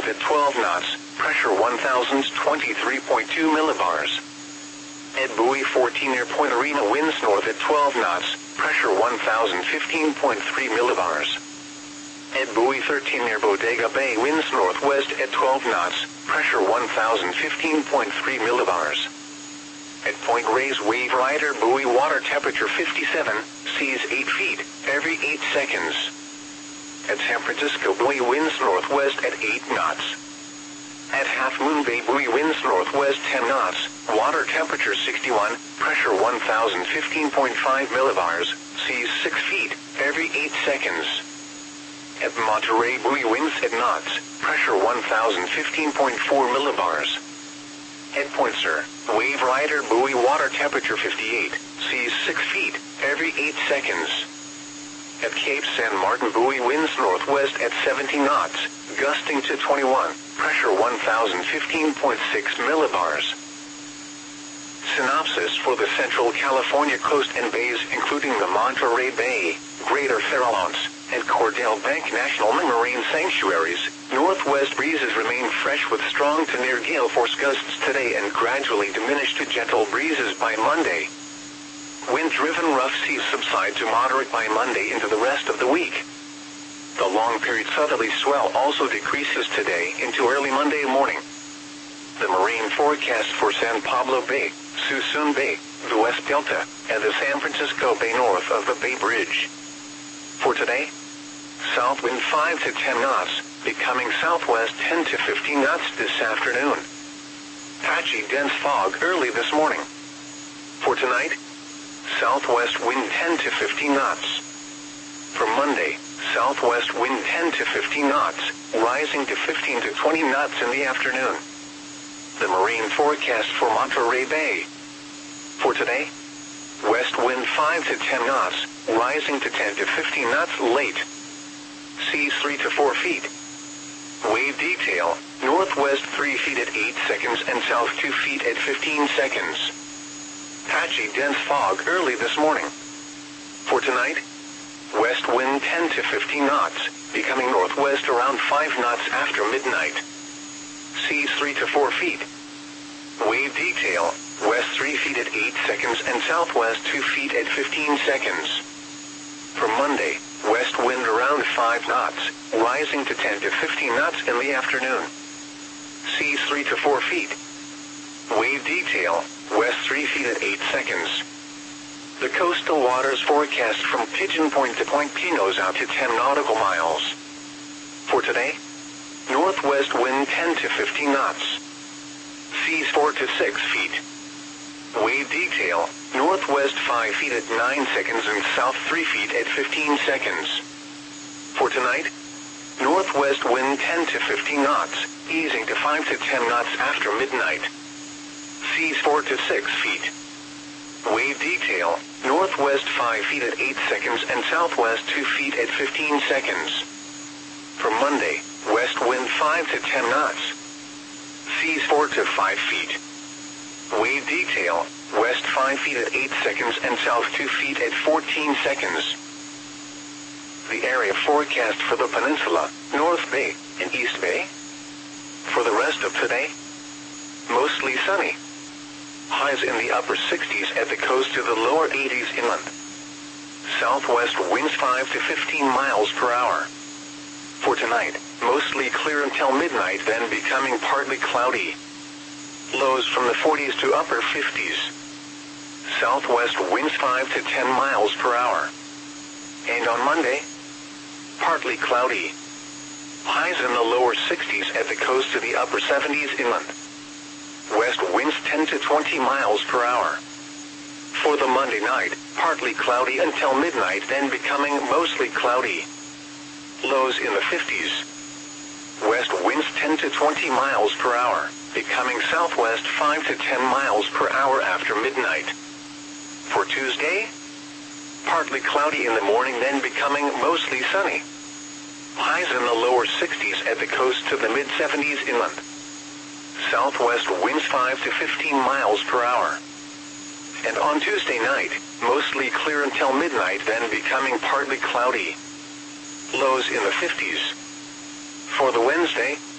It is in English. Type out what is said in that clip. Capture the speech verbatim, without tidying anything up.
north at twelve knots, pressure one thousand twenty-three point two millibars. At buoy fourteen near Point Arena, winds north at twelve knots, pressure one thousand fifteen point three millibars. At buoy thirteen near Bodega Bay, winds northwest at twelve knots, pressure one thousand fifteen point three millibars. At Point Reyes Wave Rider buoy, water temperature fifty-seven, seas eight feet, every eight seconds. At San Francisco buoy, winds northwest at eight knots. At Half Moon Bay buoy, winds northwest ten knots, water temperature sixty-one, pressure one thousand fifteen point five millibars, seas six feet, every eight seconds. At Monterey buoy, winds at knots, pressure one thousand fifteen point four millibars. At Point Sur, Wave Rider buoy, water temperature fifty-eight, seas six feet, every eight seconds. At Cape San Martin buoy, winds northwest at seventy knots, gusting to twenty-one, pressure one thousand fifteen point six millibars. Synopsis for the Central California coast and bays, including the Monterey Bay, Greater Farallones, and Cordell Bank National Marine Sanctuaries. Northwest breezes remain fresh with strong to near gale force gusts today and gradually diminish to gentle breezes by Monday. Wind-driven rough seas subside to moderate by Monday into the rest of the week. The long-period southerly swell also decreases today into early Monday morning. The marine forecast for San Pablo Bay, Suisun Bay, the West Delta, and the San Francisco Bay north of the Bay Bridge. For today, south wind five to ten knots, becoming southwest ten to fifteen knots this afternoon. Patchy dense fog early this morning. For tonight, southwest wind ten to fifteen knots. For Monday, southwest wind ten to fifteen knots, rising to fifteen to twenty knots in the afternoon. The marine forecast for Monterey Bay. For today, west wind five to ten knots, rising to ten to fifteen knots late. Seas three to four feet. Wave detail, northwest three feet at eight seconds and south two feet at fifteen seconds. Patchy dense fog early this morning. For tonight, west wind ten to fifteen knots, becoming northwest around five knots after midnight. Seas three to four feet. Wave detail, west three feet at eight seconds and southwest two feet at fifteen seconds. For Monday, west wind around five knots, rising to ten to fifteen knots in the afternoon. Seas three to four feet. Wave detail, west three feet at eight seconds. The coastal waters forecast from Pigeon Point to Point Pinos out to ten nautical miles. For today, northwest wind ten to fifteen knots. Seas four to six feet. Wave detail, northwest five feet at nine seconds and south three feet at fifteen seconds. For tonight, northwest wind ten to fifteen knots, easing to five to ten knots after midnight. Seas four to six feet. Wave detail, northwest five feet at eight seconds and southwest two feet at fifteen seconds. For Monday, west wind five to ten knots. Seas four to five feet. Wave detail, west five feet at eight seconds and south two feet at fourteen seconds. The area forecast for the peninsula, North Bay, and East Bay. For the rest of today, mostly sunny. Highs in the upper sixties at the coast to the lower eighties inland. Southwest winds five to fifteen miles per hour. For tonight, mostly clear until midnight, then becoming partly cloudy. Lows from the forties to upper fifties. Southwest winds five to ten miles per hour. And on Monday, partly cloudy. Highs in the lower sixties at the coast to the upper seventies inland. West winds ten to twenty miles per hour. For the Monday night, partly cloudy until midnight, then becoming mostly cloudy. Lows in the fifties. West winds ten to twenty miles per hour, becoming southwest five to ten miles per hour after midnight. For Tuesday, partly cloudy in the morning, then becoming mostly sunny. Highs in the lower sixties at the coast to the mid seventies inland. Southwest winds five to fifteen miles per hour. And on Tuesday night, mostly clear until midnight, then becoming partly cloudy. Lows in the fifties. For the Wednesday,